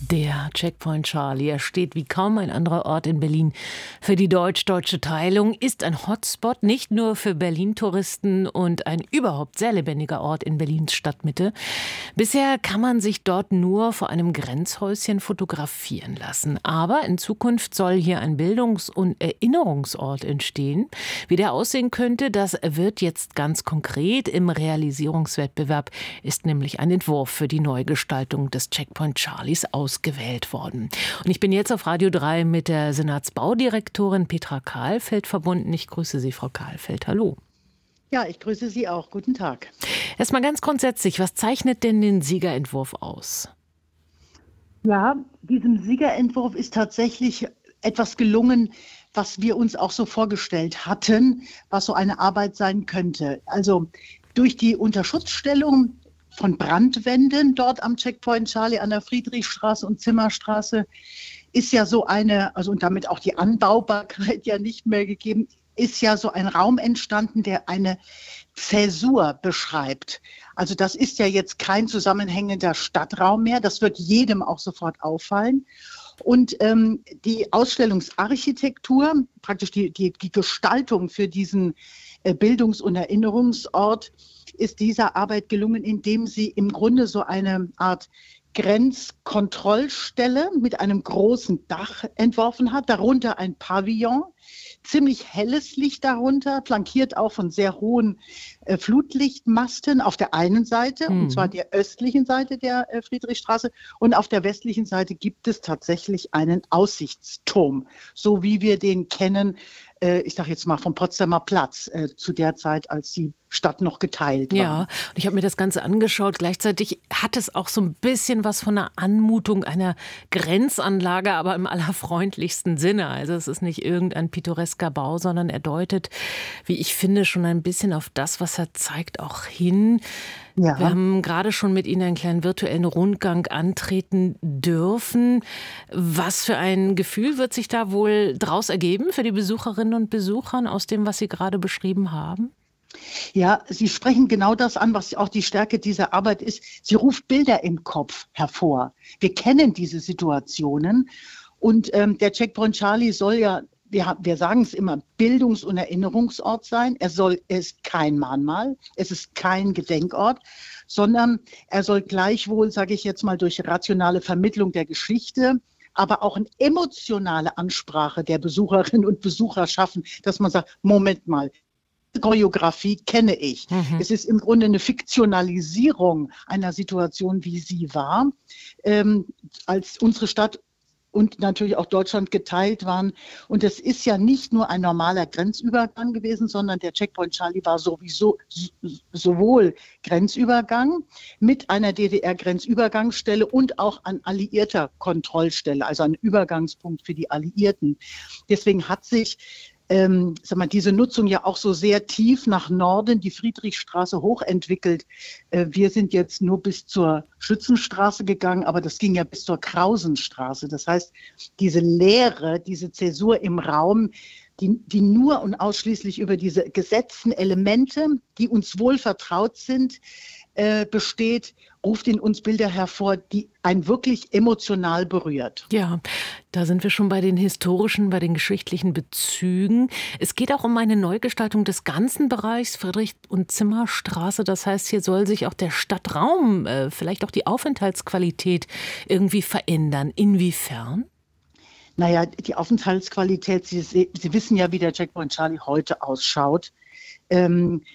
Der Checkpoint Charlie, er steht wie kaum ein anderer Ort in Berlin für die deutsch-deutsche Teilung, ist ein Hotspot, nicht nur für Berlin-Touristen und ein überhaupt sehr lebendiger Ort in Berlins Stadtmitte. Bisher kann man sich dort nur vor einem Grenzhäuschen fotografieren lassen. Aber in Zukunft soll hier ein Bildungs- und Erinnerungsort entstehen. Wie der aussehen könnte, das wird jetzt ganz konkret. Im Realisierungswettbewerb ist nämlich ein Entwurf für die Neugestaltung des Checkpoint Charlies ausgewählt worden. Und ich bin jetzt auf Radio 3 mit der Senatsbaudirektorin Petra Kahlfeld verbunden. Ich grüße Sie, Frau Kahlfeld. Hallo. Ja, ich grüße Sie auch. Guten Tag. Erstmal ganz grundsätzlich, was zeichnet denn den Siegerentwurf aus? Ja, diesem Siegerentwurf ist tatsächlich etwas gelungen, was wir uns auch so vorgestellt hatten, was so eine Arbeit sein könnte. Also durch die Unterschutzstellung von Brandwänden dort am Checkpoint Charlie an der Friedrichstraße und Zimmerstraße ist ja so eine, also und damit auch die Anbaubarkeit ja nicht mehr gegeben, ist ja so ein Raum entstanden, der eine Zäsur beschreibt. Also das ist ja jetzt kein zusammenhängender Stadtraum mehr, das wird jedem auch sofort auffallen. Und die Ausstellungsarchitektur, praktisch die Gestaltung für diesen Bildungs- und Erinnerungsort, ist dieser Arbeit gelungen, indem sie im Grunde so eine Art Grenzkontrollstelle mit einem großen Dach entworfen hat, darunter ein Pavillon, ziemlich helles Licht darunter, flankiert auch von sehr hohen Flutlichtmasten auf der einen Seite, und zwar der östlichen Seite der Friedrichstraße, und auf der westlichen Seite gibt es tatsächlich einen Aussichtsturm, so wie wir den kennen, ich sage jetzt mal vom Potsdamer Platz, zu der Zeit, als die Stadt noch geteilt war. Ja, und ich habe mir das Ganze angeschaut. Gleichzeitig hat es auch so ein bisschen was von einer Anmutung einer Grenzanlage, aber im allerfreundlichsten Sinne. Also es ist nicht irgendein pittoresker Bau, sondern er deutet, wie ich finde, schon ein bisschen auf das, was er zeigt, auch hin. Ja. Wir haben gerade schon mit Ihnen einen kleinen virtuellen Rundgang antreten dürfen. Was für ein Gefühl wird sich da wohl draus ergeben für die Besucherinnen und Besucher aus dem, was Sie gerade beschrieben haben? Ja, Sie sprechen genau das an, was auch die Stärke dieser Arbeit ist. Sie ruft Bilder im Kopf hervor. Wir kennen diese Situationen und der Checkpoint Charlie soll ja, wir sagen es immer, Bildungs- und Erinnerungsort sein. Er ist kein Mahnmal, es ist kein Gedenkort, sondern er soll gleichwohl, sage ich jetzt mal, durch rationale Vermittlung der Geschichte, aber auch eine emotionale Ansprache der Besucherinnen und Besucher schaffen, dass man sagt, Moment mal, Choreografie kenne ich. Es ist im Grunde eine Fiktionalisierung einer Situation, wie sie war, als unsere Stadt und natürlich auch Deutschland geteilt waren. Und es ist ja nicht nur ein normaler Grenzübergang gewesen, sondern der Checkpoint Charlie war sowieso sowohl Grenzübergang mit einer DDR-Grenzübergangsstelle und auch an alliierter Kontrollstelle, also ein Übergangspunkt für die Alliierten. Deswegen hat sich diese Nutzung ja auch so sehr tief nach Norden, die Friedrichstraße hochentwickelt. Wir sind jetzt nur bis zur Schützenstraße gegangen, aber das ging ja bis zur Krausenstraße. Das heißt, diese Leere, diese Zäsur im Raum, die nur und ausschließlich über diese gesetzten Elemente, die uns wohl vertraut sind, besteht, ruft in uns Bilder hervor, die einen wirklich emotional berührt. Ja, da sind wir schon bei den historischen, bei den geschichtlichen Bezügen. Es geht auch um eine Neugestaltung des ganzen Bereichs Friedrich- und Zimmerstraße. Das heißt, hier soll sich auch der Stadtraum, vielleicht auch die Aufenthaltsqualität irgendwie verändern. Inwiefern? Naja, die Aufenthaltsqualität, Sie wissen ja, wie der Checkpoint Charlie heute ausschaut.